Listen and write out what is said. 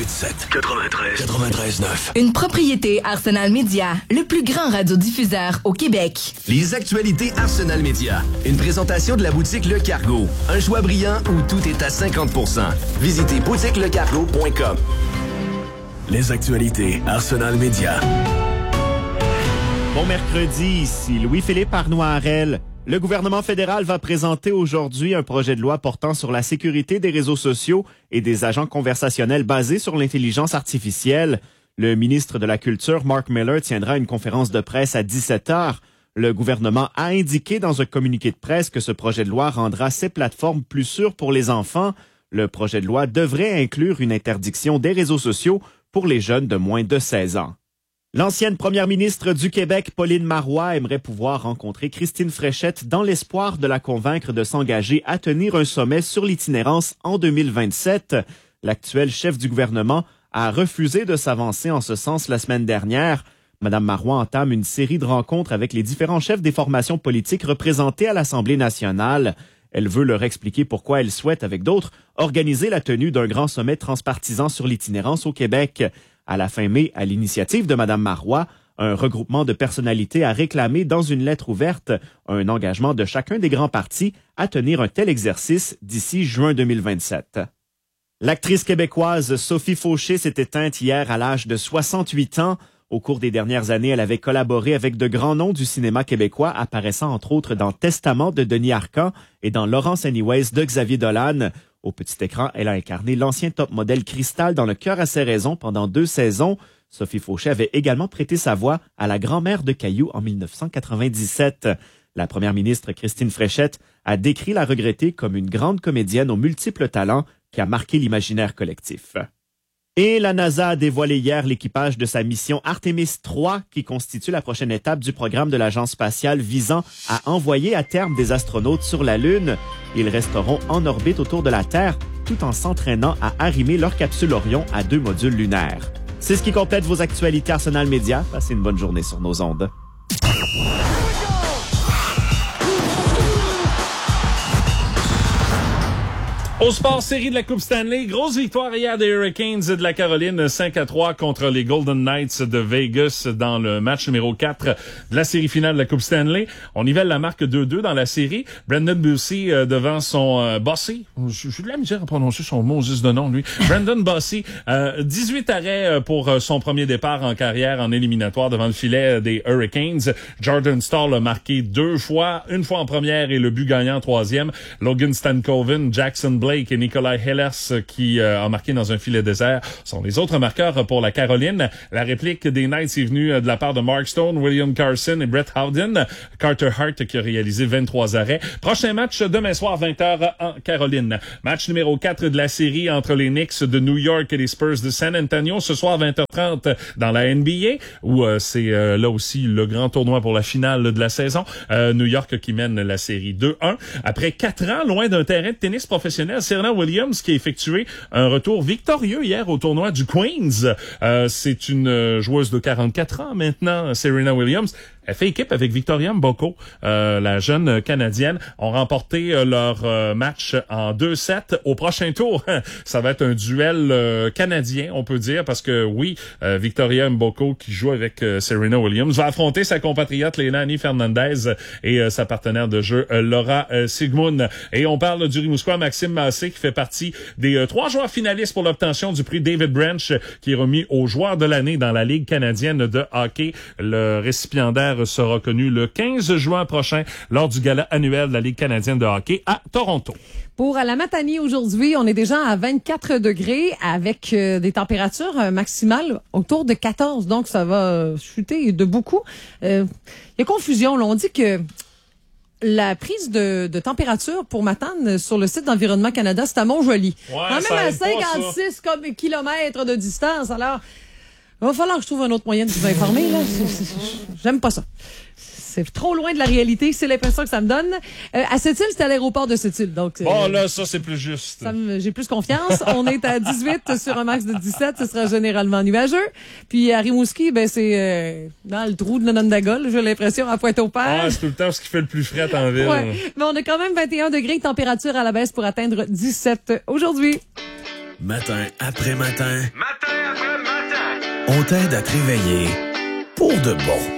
93.9. Une propriété Arsenal Média, le plus grand radiodiffuseur au Québec. Les actualités Arsenal Média. Une présentation de la boutique Le Cargo. Un choix brillant où tout est à 50%. Visitez boutiquelecargo.com. Les actualités Arsenal Média. Bon mercredi, ici Louis-Philippe Arnoirel. Le gouvernement fédéral va présenter aujourd'hui un projet de loi portant sur la sécurité des réseaux sociaux et des agents conversationnels basés sur l'intelligence artificielle. Le ministre de la Culture, Mark Miller, tiendra une conférence de presse à 17h. Le gouvernement a indiqué dans un communiqué de presse que ce projet de loi rendra ces plateformes plus sûres pour les enfants. Le projet de loi devrait inclure une interdiction des réseaux sociaux pour les jeunes de moins de 16 ans. L'ancienne première ministre du Québec, Pauline Marois, aimerait pouvoir rencontrer Christine Fréchette dans l'espoir de la convaincre de s'engager à tenir un sommet sur l'itinérance en 2027. L'actuel chef du gouvernement a refusé de s'avancer en ce sens la semaine dernière. Madame Marois entame une série de rencontres avec les différents chefs des formations politiques représentés à l'Assemblée nationale. Elle veut leur expliquer pourquoi elle souhaite, avec d'autres, organiser la tenue d'un grand sommet transpartisan sur l'itinérance au Québec. À la fin mai, à l'initiative de Mme Marois, un regroupement de personnalités a réclamé dans une lettre ouverte un engagement de chacun des grands partis à tenir un tel exercice d'ici juin 2027. L'actrice québécoise Sophie Fauché s'est éteinte hier à l'âge de 68 ans. Au cours des dernières années, elle avait collaboré avec de grands noms du cinéma québécois, apparaissant entre autres dans Testament de Denis Arcand et dans Laurence Anyways de Xavier Dolan. Au petit écran, elle a incarné l'ancien top modèle Cristal dans Le cœur à ses raisons pendant 2 saisons. Sophie Fauché avait également prêté sa voix à la grand-mère de Caillou en 1997. La première ministre Christine Fréchette a décrit la regrettée comme une grande comédienne aux multiples talents qui a marqué l'imaginaire collectif. Et la NASA a dévoilé hier l'équipage de sa mission Artemis 3 qui constitue la prochaine étape du programme de l'Agence spatiale visant à envoyer à terme des astronautes sur la Lune. Ils resteront en orbite autour de la Terre tout en s'entraînant à arrimer leur capsule Orion à 2 modules lunaires. C'est ce qui complète vos actualités Arsenal Média. Passez une bonne journée sur nos ondes. Au sport, série de la Coupe Stanley, grosse victoire hier des Hurricanes de la Caroline, 5-3 contre les Golden Knights de Vegas dans le match numéro 4 de la série finale de la Coupe Stanley. On nivelle la marque 2-2 dans la série. Brandon Bossy devant son Bossy. J'ai de la misère à prononcer son mot juste de nom, lui. Brandon Bossy, 18 arrêts pour son premier départ en carrière en éliminatoire devant le filet des Hurricanes. Jordan Staal a marqué 2 fois, une fois en première et le but gagnant en troisième. Logan Stankoven, Jackson Blake et Nikolai Hellers qui a marqué dans un filet désert sont les autres marqueurs pour la Caroline. La réplique des Knights est venue de la part de Mark Stone, William Carson et Brett Howden. Carter Hart qui a réalisé 23 arrêts. Prochain match demain soir 20h en Caroline. Match numéro 4 de la série entre les Knicks de New York et les Spurs de San Antonio ce soir 20h30 dans la NBA où c'est là aussi le grand tournoi pour la finale de la saison. New York qui mène la série 2-1. Après 4 ans loin d'un terrain de tennis professionnel, Serena Williams qui a effectué un retour victorieux hier au tournoi du Queens. C'est une joueuse de 44 ans maintenant, Serena Williams. Elle fait équipe avec Victoria Mboko, la jeune Canadienne. Ont remporté leur match en 2-7. Au prochain tour, ça va être un duel canadien, on peut dire, parce que oui, Victoria Mboko, qui joue avec Serena Williams, va affronter sa compatriote Leilani Fernandez et sa partenaire de jeu Laura Sigmund. Et on parle du Rimouskois Maxime Massé, qui fait partie des 3 joueurs finalistes pour l'obtention du prix David Branch, qui est remis aux joueurs de l'année dans la Ligue canadienne de hockey. Le récipiendaire sera connu le 15 juin prochain lors du gala annuel de la Ligue canadienne de hockey à Toronto. Pour la Matanie aujourd'hui, on est déjà à 24 degrés avec des températures maximales autour de 14. Donc, ça va chuter de beaucoup. Il y a confusion. Là. On dit que la prise de température pour Matane sur le site d'Environnement Canada, c'est à Montjoly. Ouais, quand même à 56 kilomètres de distance. Alors, il va falloir que je trouve un autre moyen de vous informer. Là. J'aime pas ça. C'est trop loin de la réalité, c'est l'impression que ça me donne. À Sept-Îles, c'est à l'aéroport de Sept-Îles. Donc, bon, là, ça, c'est plus juste. J'ai plus confiance. On est à 18 sur un max de 17. Ce sera généralement nuageux. Puis à Rimouski, ben c'est dans le trou de l'Onondaga, j'ai l'impression, à Pointe-au-Père. Ah, c'est tout le temps ce qui fait le plus frais en ville. Ouais. Mais on a quand même 21 degrés, température à la baisse pour atteindre 17 aujourd'hui. Matin après matin. Matin on t'aide à te réveiller pour de bon.